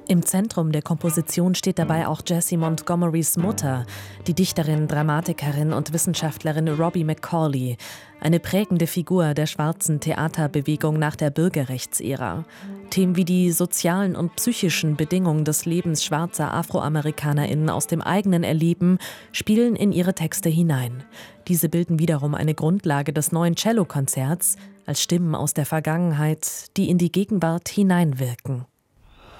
Im Zentrum der Komposition steht dabei auch Jessie Montgomerys Mutter, die Dichterin, Dramatikerin und Wissenschaftlerin Robbie McCauley, eine prägende Figur der schwarzen Theaterbewegung nach der Bürgerrechtsära. Themen wie die sozialen und psychischen Bedingungen des Lebens schwarzer AfroamerikanerInnen aus dem eigenen Erleben spielen in ihre Texte hinein. Diese bilden wiederum eine Grundlage des neuen Cellokonzerts als Stimmen aus der Vergangenheit, die in die Gegenwart hineinwirken.